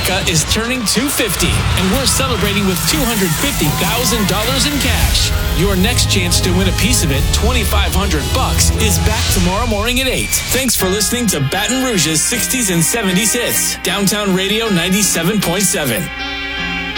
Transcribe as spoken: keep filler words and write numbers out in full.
America is turning two hundred fifty, and we're celebrating with two hundred fifty thousand dollars in cash. Your next chance to win a piece of it, twenty-five hundred bucks, is back tomorrow morning at eight. Thanks for listening to Baton Rouge's sixties and seventies hits. Downtown Radio ninety-seven point seven.